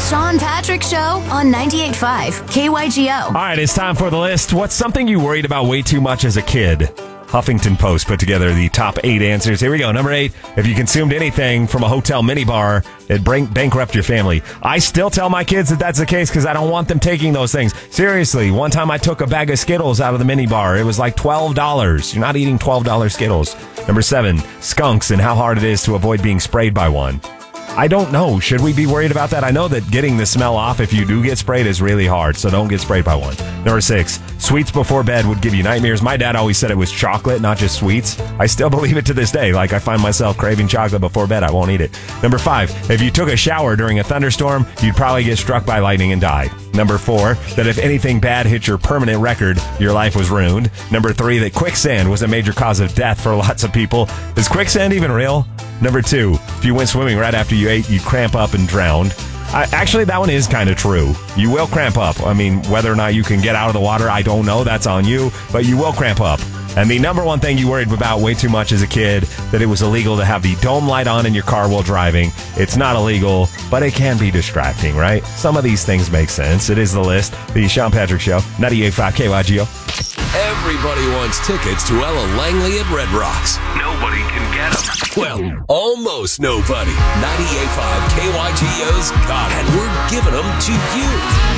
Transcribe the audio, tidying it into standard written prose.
Sean Patrick Show on 98.5 KYGO. All right, it's time for the list. What's something you worried about way too much as a kid? Huffington Post put together the top 8 answers. Here we go. Number 8, if you consumed anything from a hotel minibar, it'd bankrupt your family. I still tell my kids that that's the case because I don't want them taking those things. Seriously, one time I took a bag of Skittles out of the minibar. It was like $12. You're not eating $12 Skittles. Number 7, skunks and how hard it is to avoid being sprayed by one. I don't know. Should we be worried about that? I know that getting the smell off if you do get sprayed is really hard, so don't get sprayed by one. Number 6, sweets before bed would give you nightmares. My dad always said it was chocolate, not just sweets. I still believe it to this day. Like, I find myself craving chocolate before bed. I won't eat it. Number 5, if you took a shower during a thunderstorm, you'd probably get struck by lightning and die. Number 4, that if anything bad hit your permanent record, your life was ruined. Number 3, that quicksand was a major cause of death for lots of people. Is quicksand even real? Number 2, if you went swimming right after you ate, you'd cramp up and drowned. Actually, that one is kind of true. You will cramp up. I mean, whether or not you can get out of the water, I don't know. That's on you. But you will cramp up. And the number one thing you worried about way too much as a kid, that it was illegal to have the dome light on in your car while driving. It's not illegal, but it can be distracting, right? Some of these things make sense. It is the list. The Sean Patrick Show, 98.5 KYGO. Everybody wants tickets to Ella Langley at Red Rocks. Nobody can get them. Well, almost nobody. 98.5 KYGO's got it. And we're giving them to you.